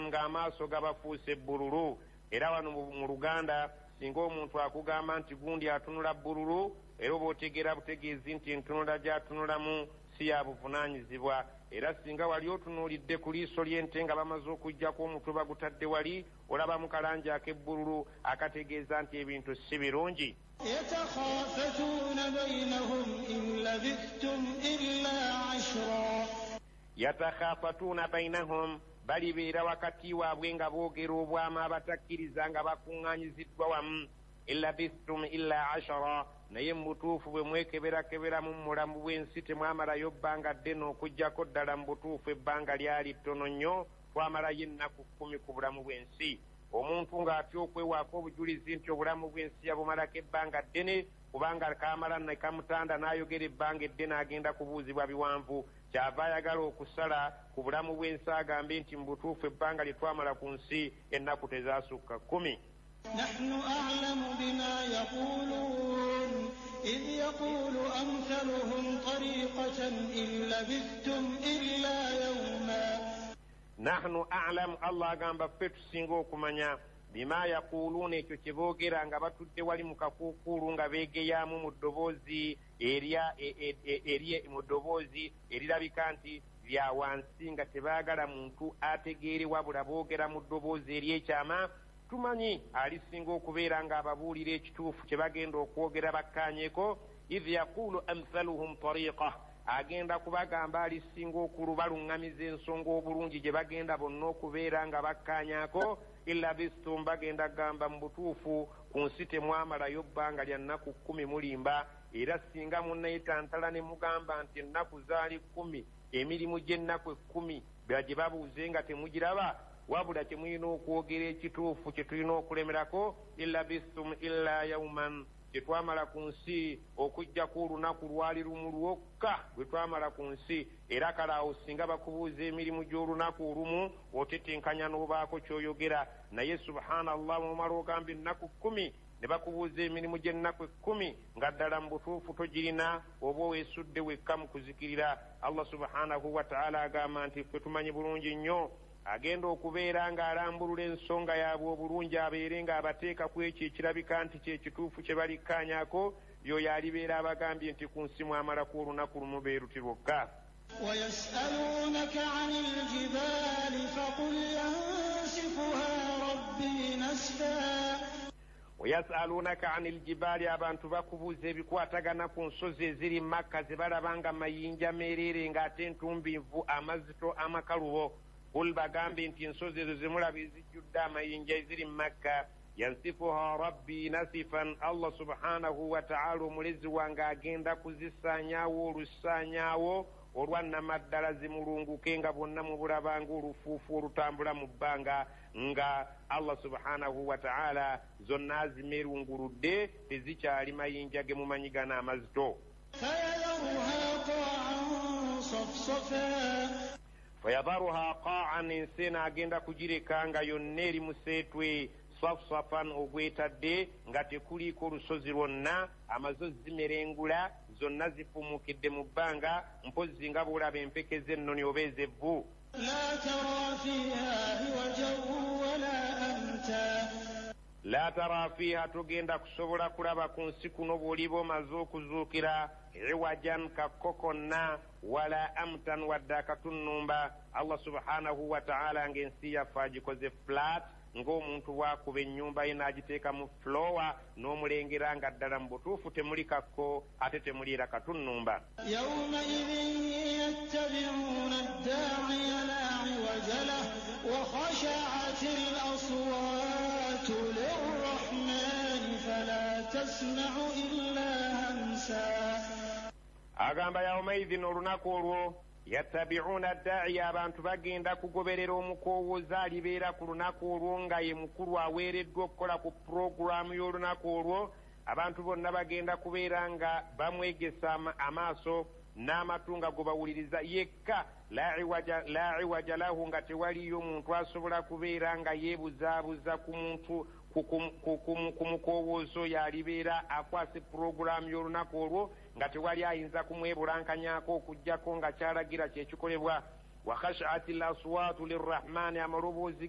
nga amaaso gabafuuse bbululu. Era wano mu Luganda singa omuntu akugamba nti gundi atunula bbululu, era oba otegeera butegeezi nti entunula gy'atunulamu si ya buvunaanyizibwa. Era singa wali otunuulidde ku liiso ly'ente nga bamaze okuggyako omutwe bagutadde wali, olabamu kalangi ak'ebbululu akategeeza nti ebintu si birungi. Yatakhafatuuna bainahum, balibeera wakati waabwe nga boogera obwama abatakkiriza nga bakuŋŋaanyiziddwa wamu. Illa bistum illa ashara, naye mu butuufu bwe mwekeberakebera mu mulamu bw'ensi temwamalayo bbanga ddene okuggyako ddala mu butuufu ebbanga lyali ttono nnyo, twamalayo ennaku 10 ku bulamu bw'ensi. Omuntu ng'atya okwewaako obujulizi nti obulamu bw'ensi yabumalako ebbanga ddene, kubanga kaamala ne kamutanda n'ayogera ebbanga eddene agenda kubuuzibwa biwanvu, kyava ayagala okusala ku bulamu bw'ensi agambe nti mu butuufu ebbanga lye twamala ku nsi ennaku tezaasukka 10. نحن أعلم بما يقولون إذ يقول أمثلهم طريقة إن لبثتم إلا يوما. نحن أعلم الله gamba ffe tusinga okumanya bima yaquluuna ekyo kye boogera nga batudde wali mu kakuukulu nga beegeyaamu mu ddoboozi erirabika nti lya wansi nga tebaagala muntu ategeere wabula boogera mu ddoboozi ery'ekyama. Tumanyi alisinga okubeera nga ababuulira ekituufu kye bagenda okwogera bakkaanyeeko. idh yaqulu amthaluhum tariqa, agenda kubagamba alisinga okulubaluŋŋamiza ensonga obulungi gye bagenda bonna okubeera nga bakkaanyaako. illa bistum, bagenda gamba mu butuufu ku nsi temwamalayo bbanga lya nnaku 10 mulimba. Era singa munnayitantala ne mugamba nti ennaku zaali 10, emirimu gy'ennaku 10 gye babuuze nga temugiraba, wabula temulina okwogera ekituufu kye tulina okulemerako. illa bistum illa yawman, kye twamala ku nsi okuggyako olunaku lwali lumu lwokka gwe twamala ku nsi. Era kale awo singa bakubuuza emirimu gy'olunaku olumu otetenkanya n'obaako ky'oyogera, naye subhanallah mumala ogamba ennaku 10 ne bakubuuza emirimu gy'ennaku 10 nga ddala mu butuufu togirina, oba weesudde wekka mu kuzikirira. Allah subhanahu wa ta'ala agamba nti ffe tumanyi bulungi nnyo agenda okubeera ng'alambulula ensonga yaabwe obulungi, abeere ng'abateeka ku ekyo ekirabika nti kyekituufu kye balikkaanyaako. Y'oyo alibeera abagambye nti ku nsi mwamalaku olunaku lumu beeruti lwokka. ويسألونك عن الجبال فقل ينسفها ربي نسفا. ويسألونك عن الجبال, abantu bakubuuza ebikwatagana ku nsozi eziri Makka ze balaba nga mayinja meerere ng'ate entumbivu amazito amakalubo. Qul, bagambe nti ensozi ezo zemulaba ezijjudde amayinja eziri Makka, yansifuha rabbi nasifan, Allah subhanahu wa ta'ala omulezi wange agenda kuzisaanyaawo olusaanyaawo olwannamaddala zimulunguke nga bonna mubulabanga olufuufu olutambula mu bbanga, nga Allah subhanahu wa ta'ala zonna zimerunguludde tezikyali mayinja ge mumanyigana amazito. fayadharuha qa'an, ensena agenda kugireka nga yonna eri museetwe, safsafan ogwetadde nga tekuliiko olusozi lwonna, amazo zimerengula zonna zifumukidde mu bbanga, mpozzi nga bwolaba empeke z'ennoni oba ez'evvu. la tara fiha, togenda kusobola kulaba ku nsi kuno bw'oliba omaze okuzuukira, iwajan kakko konna, wala amtan wadde akatunnumba. Allah subhanahu wa ta'ala ng'ensi yaffe agikoze flat, ng'omuntu bw'akuba ennyumba ye n'agiteeka mu flowa, n'omulengera nga ddala mu butuufu temuli kakko ate temuli era katunnumba. agamba yawmaidhin, olunaku olwo, yattabi'una ad-da'iya, abantu bagenda kugoberera omukowooza alibeera ku lunaku olwo nga ye mukulu aweereddwa okukola ku puroguramu y'olunaku olwo. Abantu bonna bagenda kubeera nga bamwegesa amaaso n'amatu nga go bawuliriza yekka, la iwaja lahu, nga tewaliyo omuntu asobola kubeera nga yeebuzaabuza ku muntu ku mukowoozo yalibeera akwase puroguramu y'olunaku olwo, nga tewali ayinza kumwebulankanyaako okuggyako nga kyalagira kyekikolebwa. wa khashaati l aswaatu lirrahmaani, amaloboozi